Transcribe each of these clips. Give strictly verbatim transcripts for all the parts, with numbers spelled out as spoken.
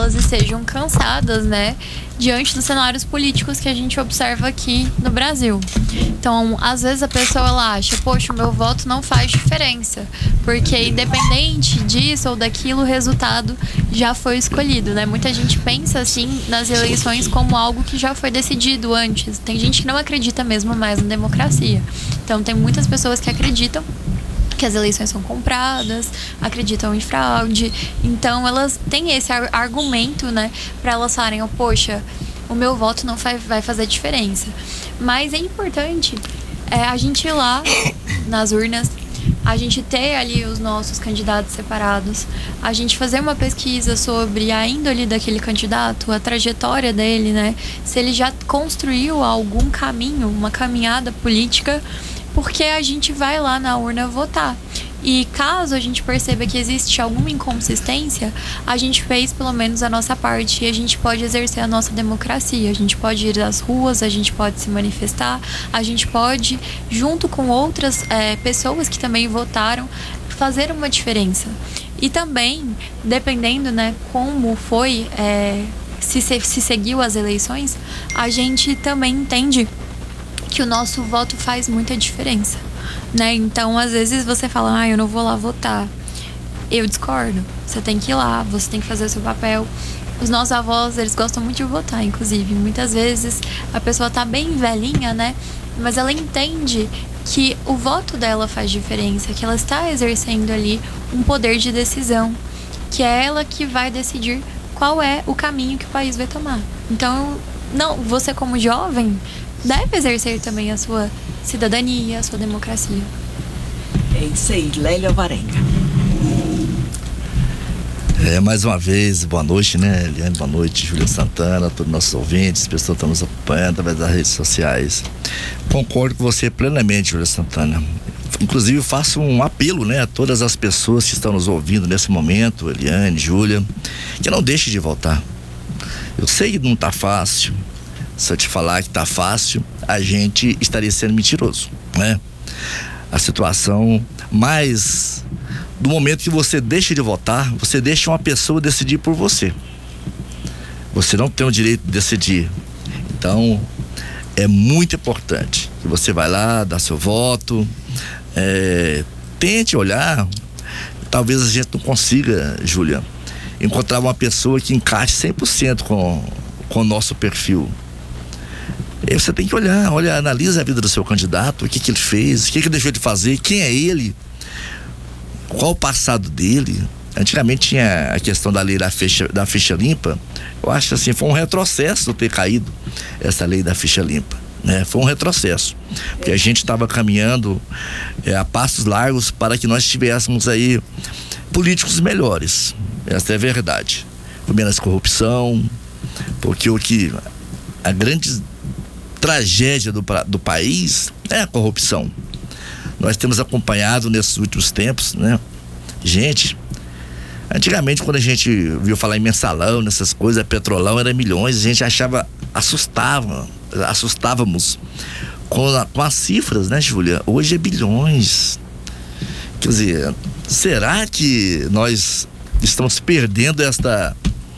elas estejam cansadas, né, diante dos cenários políticos que a gente observa aqui no Brasil. Então, às vezes a pessoa ela acha, poxa, o meu voto não faz diferença, porque independente disso ou daquilo, o resultado já foi escolhido, né? Muita gente pensa assim nas eleições como algo que já foi decidido antes. Tem gente que não acredita mesmo mais na democracia. Então, tem muitas pessoas que acreditam que as eleições são compradas, acreditam em fraude. Então, elas têm esse ar- argumento, né, para elas falarem, oh, poxa, o meu voto não vai, vai fazer diferença. Mas é importante é, a gente ir lá nas urnas, a gente ter ali os nossos candidatos separados, a gente fazer uma pesquisa sobre a índole daquele candidato, a trajetória dele, né? Se ele já construiu algum caminho, uma caminhada política, porque a gente vai lá na urna votar. E caso a gente perceba que existe alguma inconsistência, a gente fez pelo menos a nossa parte e a gente pode exercer a nossa democracia. A gente pode ir às ruas, a gente pode se manifestar, a gente pode, junto com outras é, pessoas que também votaram, fazer uma diferença. E também, dependendo, né, como foi, é, se, se seguiu as eleições, a gente também entende que o nosso voto faz muita diferença, né? Então, às vezes você fala, ah, eu não vou lá votar. Eu discordo. Você tem que ir lá, você tem que fazer o seu papel. Os nossos avós, eles gostam muito de votar, inclusive. Muitas vezes a pessoa tá bem velhinha, né? Mas ela entende que o voto dela faz diferença, que ela está exercendo ali um poder de decisão, que é ela que vai decidir qual é o caminho que o país vai tomar. Então, não, você como jovem deve exercer também a sua cidadania, a sua democracia. É isso aí, Lélia Alvarenga. É, mais uma vez, boa noite, né, Eliane? Boa noite, Júlia Santana, todos os nossos ouvintes, pessoas que estão nos acompanhando através das redes sociais. Concordo com você plenamente, Júlia Santana. Inclusive, faço um apelo, né, a todas as pessoas que estão nos ouvindo nesse momento, Eliane, Júlia, que não deixe de votar. Eu sei que não está fácil. Se eu te falar que tá fácil, a gente estaria sendo mentiroso, né? A situação, mas do momento que você deixa de votar, você deixa uma pessoa decidir por você. Você não tem o direito de decidir. Então, é muito importante que você vai lá, dá seu voto, é, tente olhar. Talvez a gente não consiga, Júlia, encontrar uma pessoa que encaixe cem por cento com, com o nosso perfil. Aí você tem que olhar, olha, analisa a vida do seu candidato, o que que ele fez, o que que ele deixou de fazer, quem é ele, qual o passado dele. Antigamente tinha a questão da lei da ficha, da ficha limpa. Eu acho assim, foi um retrocesso ter caído essa lei da ficha limpa, né? Foi um retrocesso, porque a gente estava caminhando é, a passos largos para que nós tivéssemos aí políticos melhores. Essa é a verdade. Com menos corrupção, porque o que a grande tragédia do, do país é a corrupção. Nós temos acompanhado nesses últimos tempos, né? Gente, antigamente quando a gente viu falar em mensalão, nessas coisas, petrolão, era milhões, a gente achava, assustava, assustávamos com, a, com as cifras, né, Júlia? Hoje é bilhões. Quer dizer, será que nós estamos perdendo esta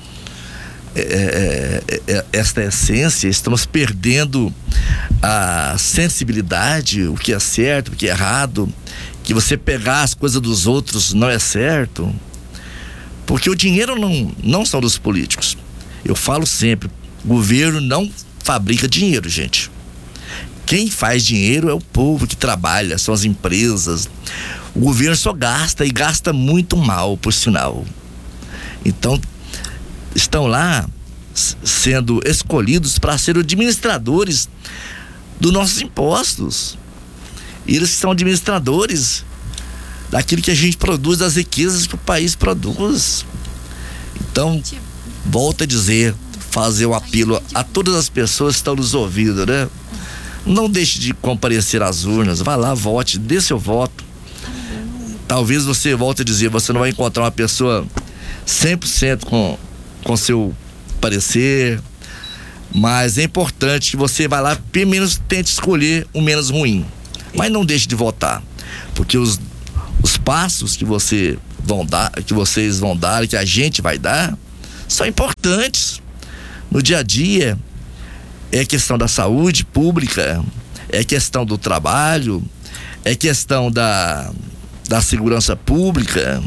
É, é, é, esta essência, estamos perdendo a sensibilidade, o que é certo, o que é errado, que você pegar as coisas dos outros não é certo, porque o dinheiro não, não são dos políticos. Eu falo sempre, o governo não fabrica dinheiro, gente. Quem faz dinheiro é o povo que trabalha, são as empresas. O governo só gasta e gasta muito mal, por sinal. Então, estão lá sendo escolhidos para ser administradores dos nossos impostos. E eles são administradores daquilo que a gente produz, das riquezas que o país produz. Então, volto a dizer, fazer um apelo a todas as pessoas que estão nos ouvindo, né? Não deixe de comparecer às urnas, vá lá, vote, dê seu voto. Talvez você, volte a dizer, você não vai encontrar uma pessoa cem por cento com com seu parecer, mas é importante que você vá lá, pelo menos tente escolher o menos ruim, mas não deixe de votar, porque os, os passos que você vão dar, que vocês vão dar, que a gente vai dar, são importantes no dia a dia. É questão da saúde pública, é questão do trabalho, é questão da, da segurança pública,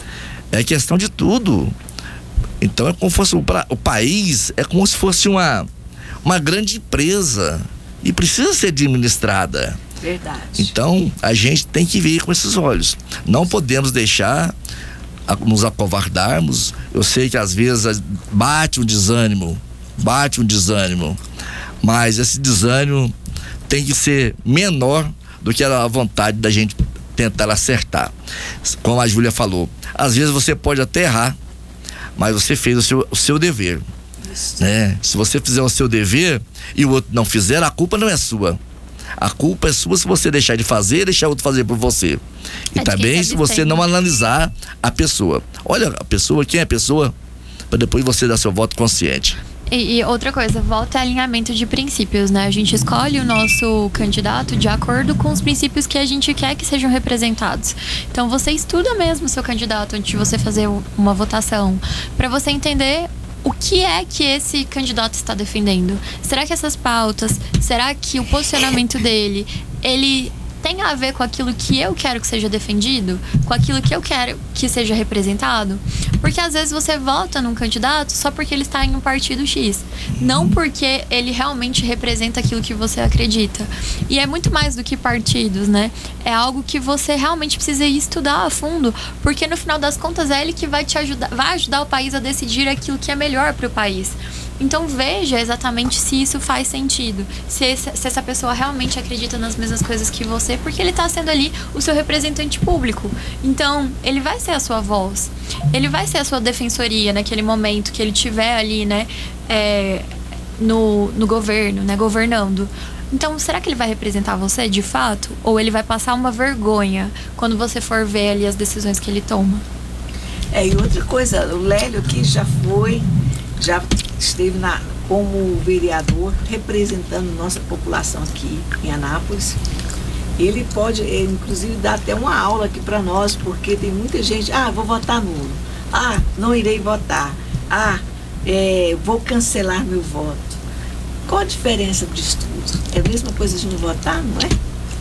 é questão de tudo. Então é como se fosse o, o país, é como se fosse uma, uma grande empresa e precisa ser administrada. Verdade. Então a gente tem que ver com esses olhos. Não podemos deixar a, nos acovardarmos. Eu sei que às vezes bate um desânimo, bate um desânimo, mas esse desânimo tem que ser menor do que a vontade da gente tentar acertar. Como a Júlia falou, às vezes você pode até errar, mas você fez o seu, o seu dever. Isso. Né? Se você fizer o seu dever e o outro não fizer, a culpa não é sua. A culpa é sua se você deixar de fazer e deixar o outro fazer por você. E é também se você não analisar a pessoa. Olha a pessoa, quem é a pessoa, para depois você dar seu voto consciente. E, e outra coisa, volta ao alinhamento de princípios, né? A gente escolhe o nosso candidato de acordo com os princípios que a gente quer que sejam representados. Então você estuda mesmo o seu candidato antes de você fazer uma votação, para você entender o que é que esse candidato está defendendo. Será que essas pautas, será que o posicionamento dele, ele tem a ver com aquilo que eu quero que seja defendido? Com aquilo que eu quero que seja representado? Porque às vezes você vota num candidato só porque ele está em um partido X, não porque ele realmente representa aquilo que você acredita. E é muito mais do que partidos, né? É algo que você realmente precisa estudar a fundo, porque no final das contas é ele que vai te ajudar, vai ajudar o país a decidir aquilo que é melhor para o país. Então veja exatamente se isso faz sentido, se, esse, se essa pessoa realmente acredita nas mesmas coisas que você, porque ele está sendo ali o seu representante público. Então ele vai ser a sua voz, ele vai ser a sua defensoria naquele momento que ele tiver ali, né, é, no, no governo, né, governando. Então, será que ele vai representar você de fato? Ou ele vai passar uma vergonha quando você for ver ali as decisões que ele toma? É, e outra coisa, o Lélio aqui já foi, já esteve na, como vereador representando nossa população aqui em Anápolis. Ele pode, ele, inclusive, dar até uma aula aqui para nós, porque tem muita gente, ah, vou votar nulo, ah, não irei votar, ah, é, vou cancelar meu voto. Qual a diferença disso tudo? É a mesma coisa de não votar, não é?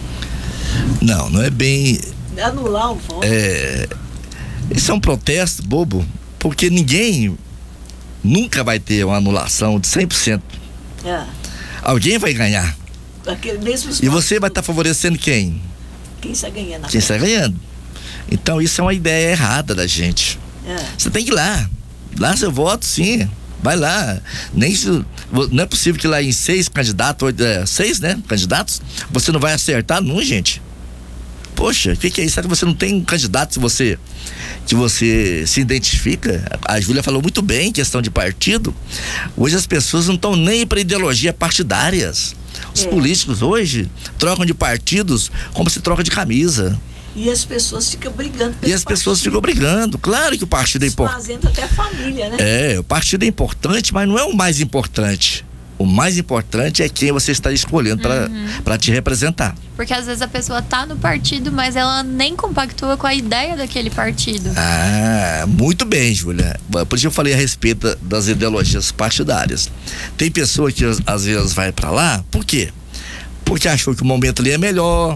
Não, não é bem... Anular o voto. É, isso é um protesto bobo, porque ninguém nunca vai ter uma anulação de cem por cento. É. Alguém vai ganhar. Aquele mesmo e você vai estar tá favorecendo quem? Quem está ganhando. Quem está ganhando. Então isso é uma ideia errada da gente. É. Você tem que ir lá. Lá seu voto, sim. Vai lá. Nem se, não é possível que lá em seis candidatos, oito, é, seis, né? Candidatos, você não vai acertar, não, gente. Poxa, o que, que é isso? Será que você não tem um candidato que você, que você se identifica? A Júlia falou muito bem em questão de partido. Hoje as pessoas não estão nem para ideologia partidárias. Os é. políticos hoje trocam de partidos como se troca de camisa. E as pessoas ficam brigando. E as pessoas ficam brigando. Claro que o partido é importante. Fazendo até a família, né? É, o partido é importante, mas não é o mais importante. O mais importante é quem você está escolhendo uhum. para te representar. Porque às vezes a pessoa tá no partido, mas ela nem compactua com a ideia daquele partido. Ah, muito bem, Júlia. Por isso eu falei a respeito das ideologias partidárias. Tem pessoa que às vezes vai para lá, por quê? Porque achou que o momento ali é melhor.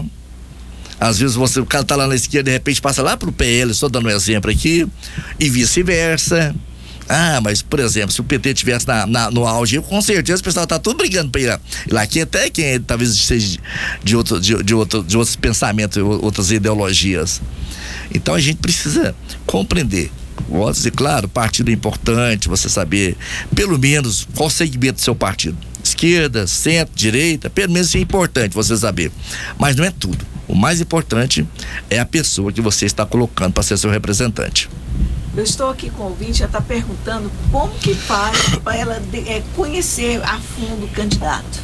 Às vezes você, o cara tá lá na esquerda, de repente passa lá pro P L, estou dando um exemplo aqui, e vice-versa. Ah, mas, por exemplo, se o P T tivesse na, na, no auge, com certeza o pessoal tá tudo brigando pra ir lá. E lá aqui até quem talvez seja de, outro, de, de, outro, de outros pensamentos, outras ideologias. Então a gente precisa compreender. Votos, e claro, partido é importante, você saber pelo menos qual segmento do seu partido. Esquerda, centro, direita, pelo menos isso é importante você saber. Mas não é tudo. O mais importante é a pessoa que você está colocando para ser seu representante. Eu estou aqui com o ouvinte, já está perguntando como que faz para ela de, é, conhecer a fundo o candidato.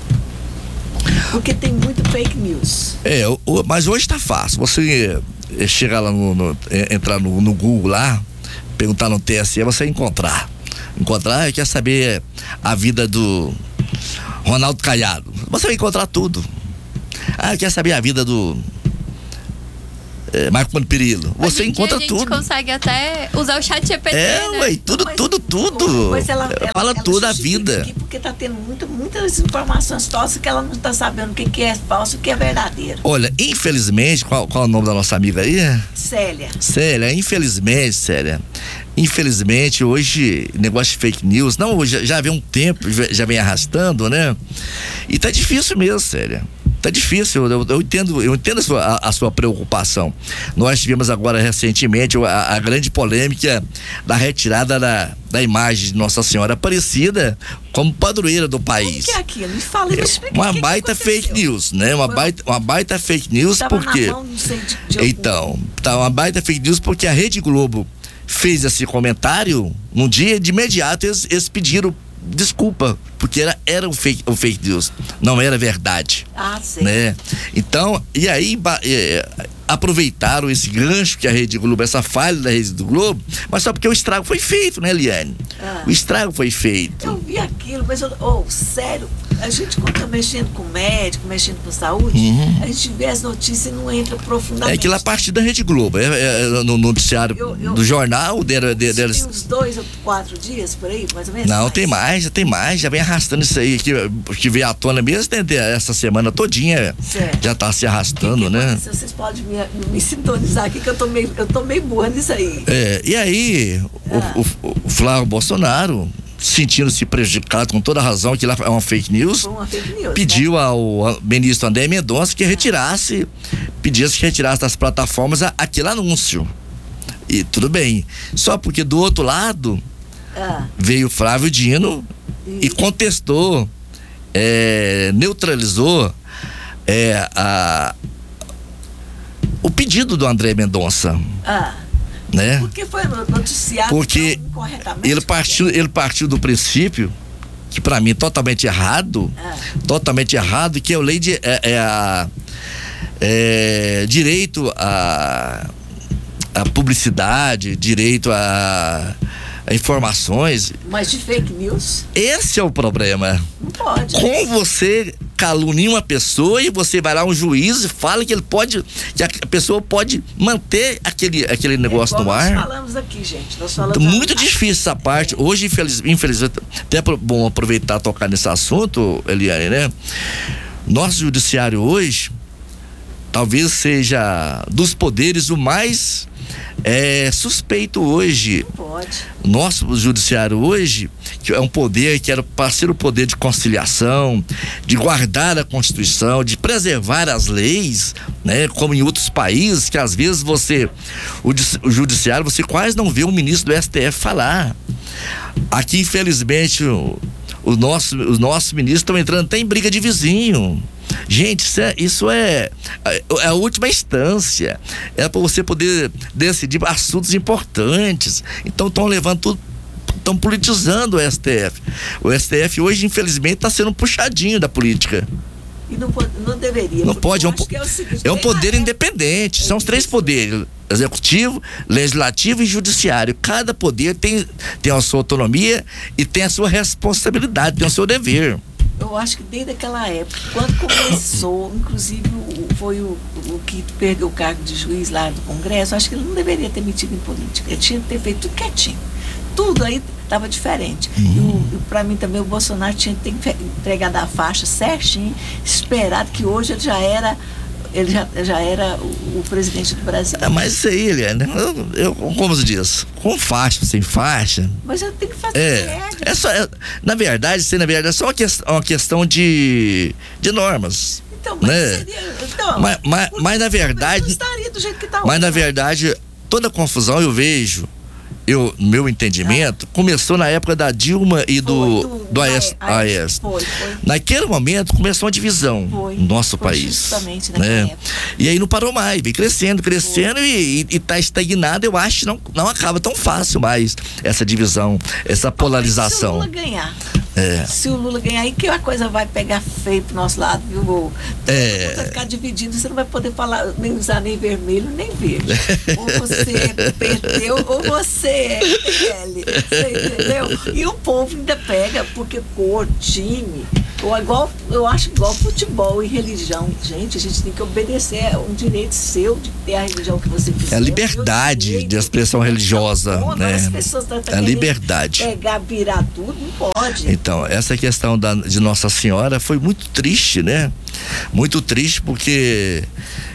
Porque tem muito fake news. É, o, o, mas hoje está fácil. Você é, chegar lá no, no é, entrar no, no Google lá, perguntar no T S E, você encontrar. Encontrar, quer saber a vida do Ronaldo Caiado. Você vai encontrar tudo. Ah, quer saber a vida do é, Marco Antônio Perillo. Você Hoje em encontra dia a gente tudo. consegue até usar o chat G P T, É, né? ué, tudo, Mas- tudo, tudo. Mas ela, ela, Fala ela tudo a justifica vida. aqui porque tá tendo muita, muitas informações falsas que ela não tá sabendo o que, que é falso e o que é verdadeiro. Olha, infelizmente, qual, qual é o nome da nossa amiga aí? Célia. Célia, infelizmente, Célia, infelizmente hoje, negócio de fake news, não, já, já vem um tempo, já- já vem arrastando, né? E tá difícil mesmo, Célia. Tá difícil, eu, eu entendo, eu entendo a sua, a, a sua preocupação. Nós tivemos agora recentemente a, a grande polêmica da retirada da, da imagem de Nossa Senhora Aparecida como padroeira do O país. que é aquilo? Me fala, me explica. Uma o que que baita aconteceu. fake news, né? Uma Foi- baita, uma baita fake news Tava porque... na mão, não sei, de, de algum- Então, tá uma baita fake news porque a Rede Globo fez esse comentário num dia, de imediato eles, eles pediram desculpa, porque era, era um fake, um fake news, não era verdade, Ah, sei. né? Então, e aí ba- é, aproveitaram esse gancho que a Rede Globo, essa falha da Rede do Globo, mas só porque o estrago foi feito, né, Eliane? Ah. O estrago foi feito. Eu vi aquilo, mas eu, oh, sério, a gente quando tá mexendo com médico, mexendo com saúde, Uhum. a gente vê as notícias e não entra É profundamente. aquilo a partir da Rede Globo, é, é, no noticiário Eu- eu- do jornal dela, de- Isso delas. tem uns dois ou quatro dias por aí, mais ou menos? Não, tem mais, já tem mais, já vem arrastando isso aí, que, que veio à tona mesmo né, de- essa semana todinha, Certo. já tá se arrastando, Que que né? aconteceu? Vocês podem me, me sintonizar aqui, que eu tô meio, eu tô meio burra nisso aí. É, e aí, o- Ah. o, o Flávio Bolsonaro, sentindo-se prejudicado com toda razão, que lá é uma fake news, Foi uma fake news. pediu ao ministro André Mendonça que retirasse, pedisse que retirasse das plataformas a- aquele anúncio. E tudo bem. Só porque do outro lado Né? Ah, veio Flávio Dino e contestou, é, neutralizou é, a, o pedido do André Mendonça, ah. né? Porque foi noticiado Porque tão incorretamente. ele partiu, ele partiu do princípio que para mim é totalmente errado, Ah. totalmente errado, que é a lei de é, é a é, direito a, a publicidade, direito a, a informações. Mas de fake news, Esse é o problema. não pode. Com você calunia uma pessoa e você vai lá um juiz e fala que ele pode, que a pessoa pode manter aquele, aquele negócio É igual no ar. Nós falamos aqui, gente. Nós falamos Muito aqui. difícil essa parte. Hoje, infeliz, infelizmente, até é bom aproveitar e tocar nesse assunto, Eliane, né? Nosso judiciário hoje talvez seja dos poderes o mais é, suspeito hoje. Pode. Nosso judiciário hoje, que é um poder que era para ser o poder de conciliação, de guardar a Constituição, de preservar as leis, né? Como em outros países, que às vezes você, o, judi- o judiciário, você quase não vê um ministro do S T F falar. Aqui, infelizmente, o, o nosso, os nossos ministros estão entrando até em briga de vizinho. Gente, isso é, isso é, é a última instância. É para você poder decidir assuntos importantes. Então estão levando tudo, estão politizando o S T F. O S T F hoje, infelizmente, está sendo um puxadinho da política. E não, pode- não deveria. Não porque pode, é eu um, acho po- que é o seguinte, é um bem poder na independente. São os três poderes: executivo, legislativo e judiciário. Cada poder tem, tem a sua autonomia e tem a sua responsabilidade, tem o seu dever. Eu acho que desde aquela época, quando começou, inclusive o- foi o, o que perdeu o cargo de juiz lá do Congresso, acho que ele não deveria ter metido em política. Ele tinha que ter feito tudo quietinho. Tudo aí estava diferente. Uhum. E, para mim também o Bolsonaro tinha que ter entregado a faixa certinho, esperado que hoje ele já era, ele já, já era o, o presidente do Brasil. É, mas isso aí, Eliane, eu, eu, como se diz, com faixa, sem faixa. Mas eu tenho que fazer É, regra. é só, é, na verdade, isso aí, na verdade, é só uma, que, uma questão de, de normas. Então, mas né? seria. Então, Mas, mas, mas na verdade, não estaria do jeito que está mas na hoje. verdade, toda a confusão eu vejo, eu, meu entendimento, começou na época da Dilma e do, Foi, do A E S. A E S. A E S. Foi, foi. Naquele momento começou uma divisão Foi, no nosso foi país. justamente naquela Né? época. E aí não parou mais, vem crescendo, crescendo e, e, e tá estagnado. Eu acho que não, não acaba tão fácil mais essa divisão, essa Se o polarização. Lula ganhar, É. se o Lula ganhar, aí que a coisa vai pegar feio pro nosso lado, viu? Todo É. mundo vai ficar dividido, você não vai poder falar, nem usar nem vermelho, nem verde. Ou você é P T, ou você é P L. Você entendeu? E o povo ainda pega, porque cor, time, Ou igual, eu acho igual futebol e religião. Gente, a gente tem que obedecer. É um direito seu de ter a religião que você quiser. É a liberdade de expressão religiosa, não, né? As pessoas tá, tá é a liberdade. Pegar, virar tudo, não pode. Então, essa questão da, de Nossa Senhora foi muito triste, né? Muito triste porque